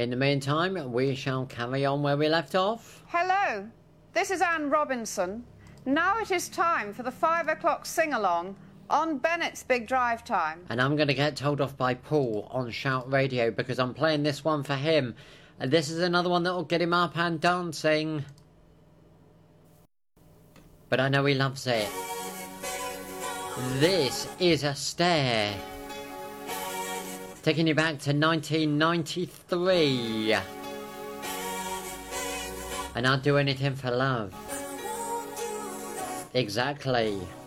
In the meantime, we shall carry on where we left off. Hello, this is Anne Robinson. Now it is time for the 5 o'clock sing-along on Bennett's Big Drive Time. And I'm going to get told off by Paul on Shout Radio because I'm playing this one for him. And this is another one that will get him up and dancing. But I know he loves it. This is A Stare. Taking you back to 1993. And I'd do anything for love. Exactly.